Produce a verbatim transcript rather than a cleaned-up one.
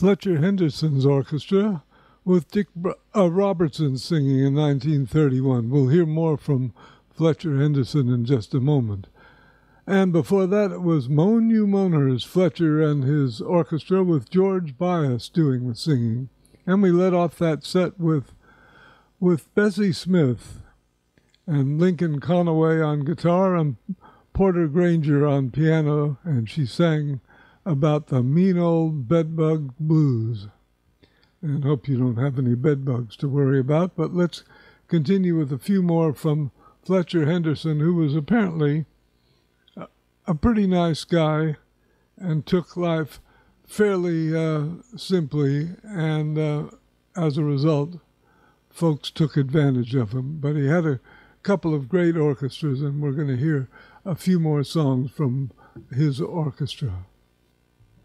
Fletcher Henderson's orchestra with Dick uh, Robertson singing in nineteen thirty-one. We'll hear more from Fletcher Henderson in just a moment. And before that, it was Moan You Moaners, Fletcher and his orchestra with George Bias doing the singing. And we led off that set with, with Bessie Smith and Lincoln Conaway on guitar and Porter Granger on piano, and she sang about the mean old bedbug blues. And hope you don't have any bedbugs to worry about, but let's continue with a few more from Fletcher Henderson, who was apparently a, a pretty nice guy and took life fairly uh, simply, and uh, as a result, folks took advantage of him. But he had a couple of great orchestras, and we're going to hear a few more songs from his orchestra.